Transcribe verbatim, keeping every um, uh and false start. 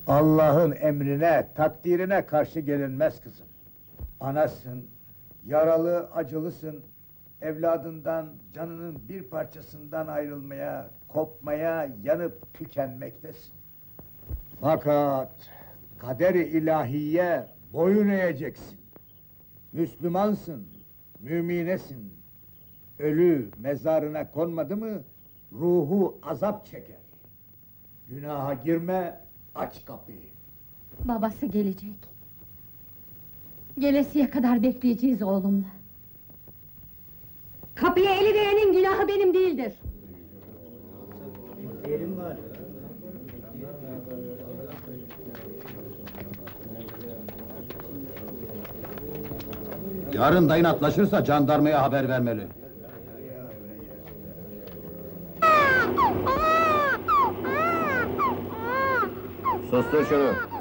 Allah'ın emrine, takdirine karşı gelinmez kızım. Anasın, yaralı, acılısın. Evladından, canının bir parçasından ayrılmaya, kopmaya, yanıp tükenmektesin. Fakat kader-i ilahiye boyun eğeceksin. Müslümansın, müminesin. Ölü mezarına konmadı mı, ruhu azap çeker. Günaha girme, aç kapıyı. Babası gelecek. Gelesiye kadar bekleyeceğiz oğlumla. Kapıya eli değenin günahı benim değildir. Yarın dayın atlaşırsa jandarmaya haber vermeli. Sustur şunu!